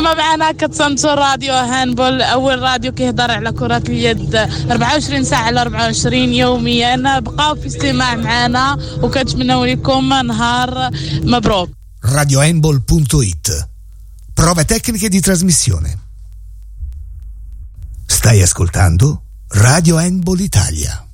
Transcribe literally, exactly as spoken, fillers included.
كما معنا كتصنتوا راديو هاندبول، أول راديو كيهضر على كرة اليد أربعة وعشرين ساعة على أربعة وعشرين يوميا. بقاو في استماع معنا وكنتمنوا لكم نهار مبروك. radio handball punto it. Prove tecniche di trasmissione. Stai ascoltando Radio Handball Italia.